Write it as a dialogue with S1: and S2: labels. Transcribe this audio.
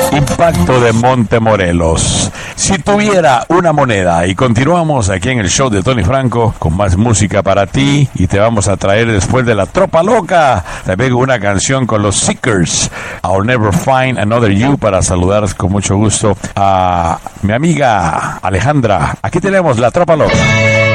S1: Impacto de Montemorelos. Si tuviera una moneda, y continuamos aquí en el show de Tony Franco con más música para ti, y te vamos a traer después de la Tropa Loca también una canción con los Seekers, I'll Never Find Another You, para saludar con mucho gusto a mi amiga Alejandra. Aquí tenemos la Tropa Loca.